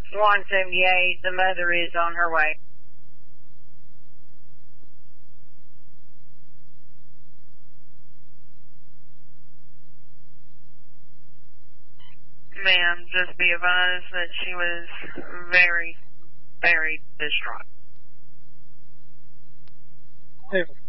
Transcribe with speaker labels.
Speaker 1: 178, the mother is on her way. Ma'am, just be advised that she was very, very distraught.
Speaker 2: Hey,